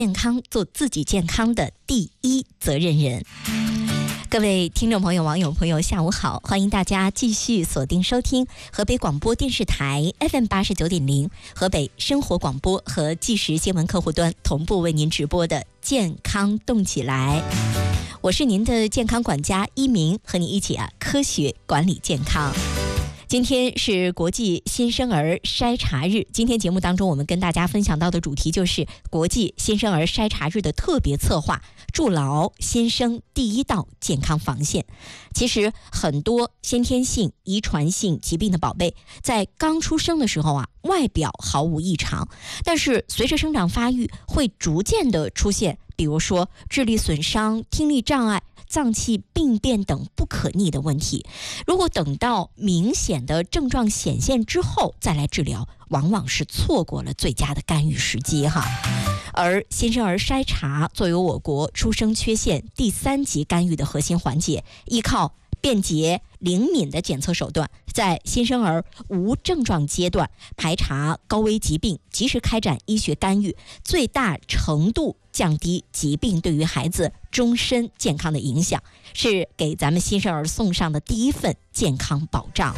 健康，做自己健康的第一责任人。各位听众朋友、网友朋友，下午好！欢迎大家继续锁定收听河北广播电视台 FM89.0、河北生活广播和即时新闻客户端同步为您直播的《健康动起来》。我是您的健康管家一鸣，和你一起科学管理健康。今天是国际新生儿筛查日，今天节目当中我们跟大家分享到的主题就是国际新生儿筛查日的特别策划，筑牢新生第一道健康防线。其实很多先天性、遗传性疾病的宝贝在刚出生的时候外表毫无异常，但是随着生长发育会逐渐的出现，比如说智力损伤、听力障碍、脏器病变等不可逆的问题。如果等到明显的症状显现之后再来治疗，往往是错过了最佳的干预时机而新生儿筛查作为我国出生缺陷第3级干预的核心环节，依靠便捷灵敏的检测手段，在新生儿无症状阶段排查高危疾病，及时开展医学干预，最大程度降低疾病对于孩子终身健康的影响，是给咱们新生儿送上的第一份健康保障。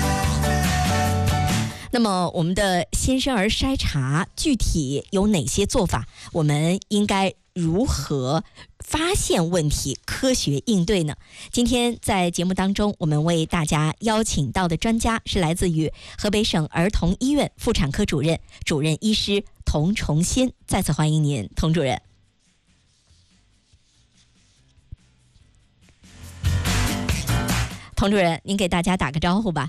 那么我们的新生儿筛查具体有哪些做法？我们应该如何发现问题，科学应对呢？今天在节目当中，我们为大家邀请到的专家是来自于河北省儿童医院妇产科主任、主任医师童崇新。再次欢迎您，童主任。童主任，您给大家打个招呼吧。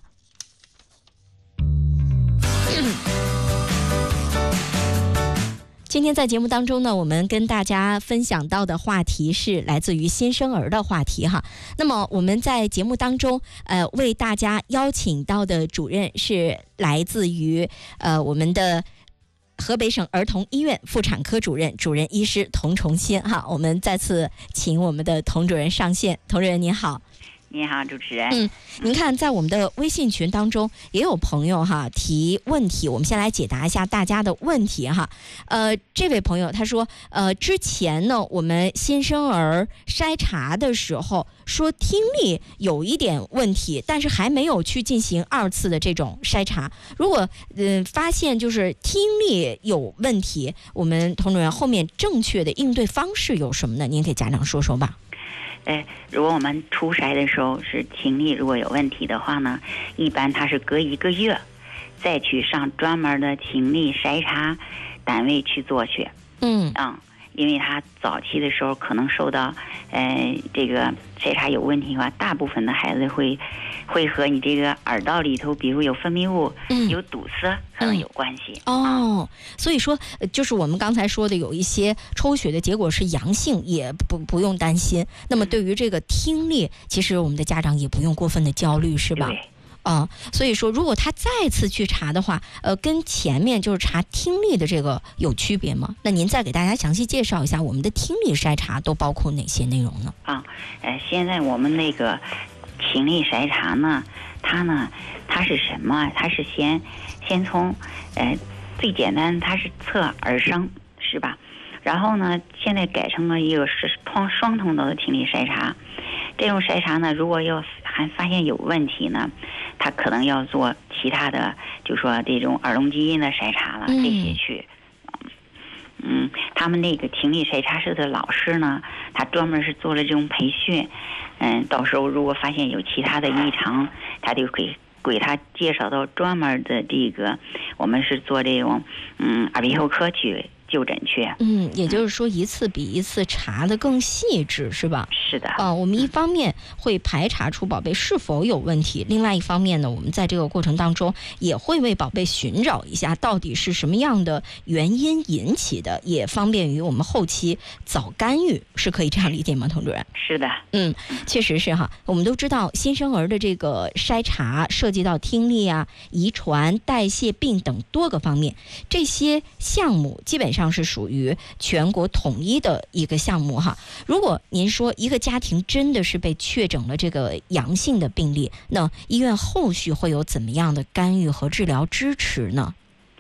今天在节目当中呢，我们跟大家分享到的话题是来自于新生儿的话题那么我们在节目当中为大家邀请到的主任是来自于我们的河北省儿童医院妇产科主任、主任医师童崇新我们再次请我们的童主任上线。童主任您好。 你好，主持人。 您看，在我们的微信群当中也有朋友提问题，我们先来解答一下大家的问题这位朋友他说，之前呢，我们新生儿筛查的时候说听力有一点问题，但是还没有去进行2次的这种筛查。如果发现就是听力有问题，我们童主任后面正确的应对方式有什么呢？您给家长说说吧。 如果我们初筛的时候是听力如果有问题的话呢，一般它是隔1个月再去上专门的听力筛查单位去做去。因为他早期的时候可能受到这个筛查有问题的话，大部分的孩子会和你这个耳道里头比如有分泌物有堵塞可能有关系。 所以说就是我们刚才说的有一些抽血的结果是阳性，也不用担心。那么对于这个听力，其实我们的家长也不用过分的焦虑，是吧？所以说如果他再次去查的话，跟前面就是查听力的这个有区别吗？那您再给大家详细介绍一下我们的听力筛查都包括哪些内容呢？ 现在我们那个听力筛查呢，它是什么？它是先从最简单，它是测耳声，是吧？然后呢，现在改成了一个是双通道的听力筛查。这种筛查呢，如果还发现有问题呢，他可能要做其他的，就说这种耳聋基因的筛查了，这些去。他们那个听力筛查室的老师呢，他专门是做了这种培训。到时候如果发现有其他的异常，他就给他介绍到专门的这个，我们是做这种耳鼻喉科去就诊去。 也就是说一次比一次查得更细致，是吧？ 是的。 我们一方面会排查出宝贝是否有问题，另外一方面呢，我们在这个过程当中也会为宝贝寻找一下到底是什么样的原因引起的，也方便于我们后期早干预，是可以这样理解吗，童主任？ 是的。 确实是我们都知道新生儿的这个筛查涉及到听力遗传、代谢病等多个方面，这些项目基本上是属于全国统一的一个项目如果您说一个家庭真的是被确诊了这个阳性的病例，那医院后续会有怎么样的干预和治疗支持呢？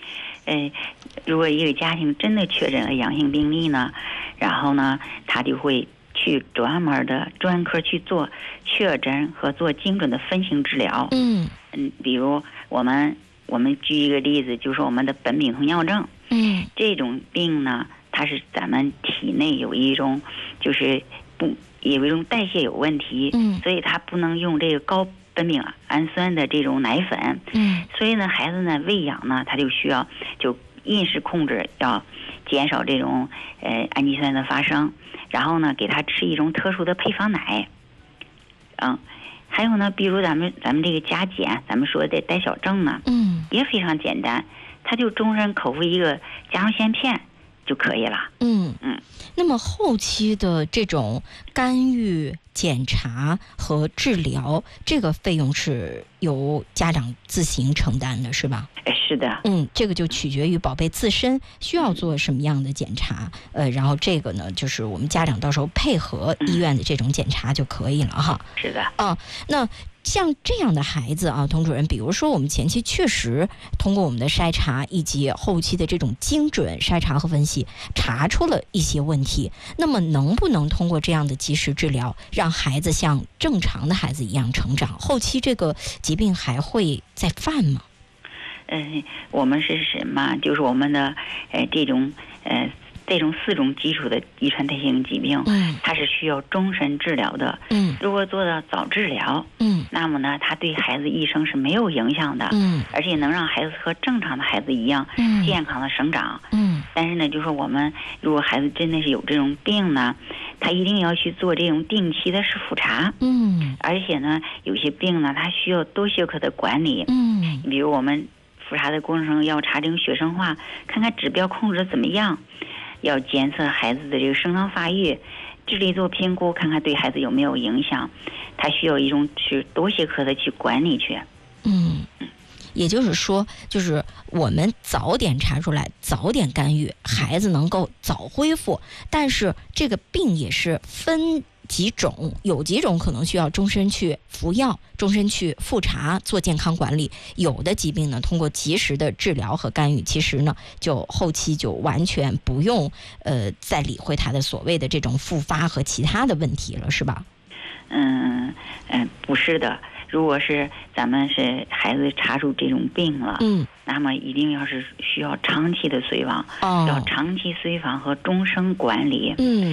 如果一个家庭真的确诊了阳性病例呢，然后呢，他就会去专门的专科去做确诊和做精准的分型治疗。比如我们举一个例子，就是我们的苯丙酮尿症。这种病呢，它是咱们体内有一种就是有一种代谢有问题，所以它不能用这个高苯丙氨酸的这种奶粉。所以呢，孩子呢喂养呢，他就需要就饮食控制，要减少这种氨基酸的发生，然后呢给他吃一种特殊的配方奶。还有呢，比如咱们这个甲减，咱们说的带小症呢，也非常简单，他就终身口服一个甲状腺片就可以了。 那么后期的这种干预、检查和治疗，这个费用是由家长自行承担的，是吧？ 是的。 这个就取决于宝贝自身需要做什么样的检查，然后这个呢，就是我们家长到时候配合医院的这种检查就可以了哈。 是的。 那像这样的孩子啊，童主任，比如说我们前期确实通过我们的筛查以及后期的这种精准筛查和分析，查出了一些问题，那么能不能通过这样的及时治疗，让孩子像正常的孩子一样成长？后期这个疾病还会再犯吗？ 我们是什么？就是我们的这种4种基础的遗传代谢性疾病，它是需要终身治疗的。如果做到早治疗，那么呢，它对孩子一生是没有影响的，而且能让孩子和正常的孩子一样，健康的生长。但是呢，就是说我们如果孩子真的是有这种病呢，他一定要去做这种定期的复查。而且呢，有些病呢，它需要多学科的管理。比如我们复查的过程中要查这种血生化，看看指标控制怎么样，要监测孩子的这个生长发育，智力做评估，看看对孩子有没有影响。他需要一种去多学科的去管理去。 也就是说，就是我们早点查出来，早点干预，孩子能够早恢复。但是这个病也是分几种，有几种可能需要终身去服药，终身去复查做健康管理，有的疾病呢通过及时的治疗和干预，其实呢就后期就完全不用再理会他的所谓的这种复发和其他的问题了，是吧？ 不是的。如果是咱们是孩子查出这种病了，那么一定要是需要长期的随访，要长期随访和终生管理。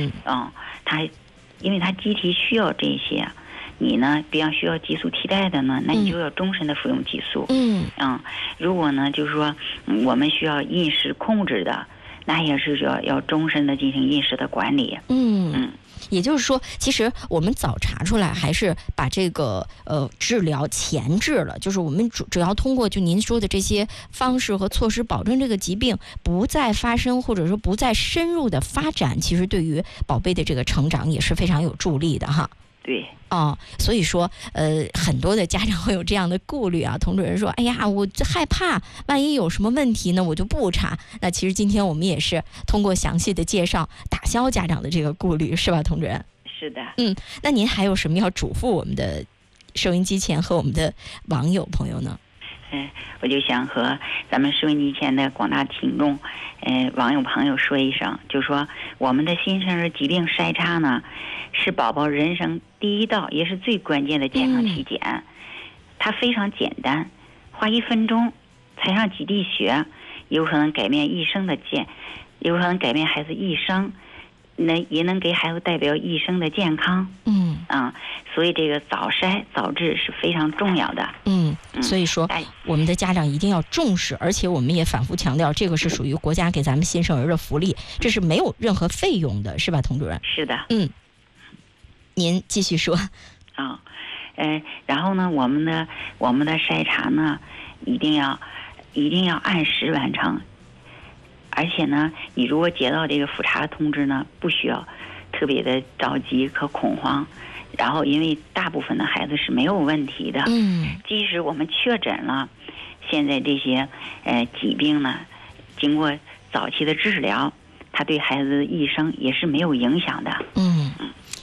因为他机体需要这些，你呢，比方需要激素替代的呢，那你就要终身的服用激素。如果呢，就是说我们需要饮食控制的，那也是要终身的进行饮食的管理。 也就是说，其实我们早查出来，还是把这个治疗前置了。就是我们只要通过就您说的这些方式和措施，保证这个疾病不再发生，或者说不再深入的发展，其实对于宝贝的这个成长也是非常有助力的哈。 对。 所以说很多的家长会有这样的顾虑啊。童主任说，哎呀，我害怕万一有什么问题呢，我就不查。那其实今天我们也是通过详细的介绍打消家长的这个顾虑，是吧，童主任？ 是的。 那您还有什么要嘱咐我们的收音机前和我们的网友朋友呢？ 我就想和咱们收音机前的广大听众网友朋友说一声，就说我们的新生儿疾病筛查呢，是宝宝人生第一道也是最关键的健康体检。它非常简单，花1分钟，采上几滴血，有可能改变一生的有可能改变孩子一生，也能给孩子代表一生的健康。所以这个早筛早治是非常重要的。 所以说我们的家长一定要重视，而且我们也反复强调，这个是属于国家给咱们新生儿的福利，这是没有任何费用的，是吧，童主任？ 是的。 您继续说。 然后呢，我们的筛查呢，一定要按时完成。而且呢，你如果接到这个复查通知呢，不需要特别的着急和恐慌。然后，因为大部分的孩子是没有问题的。即使我们确诊了，现在这些疾病呢，经过早期的治疗，它对孩子的一生也是没有影响的。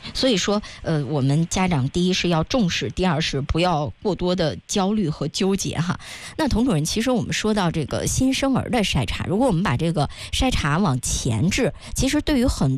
所以说，我们家长第一是要重视，第二是不要过多的焦虑和纠结哈。那童主任，其实我们说到这个新生儿的筛查，如果我们把这个筛查往前置，其实对于很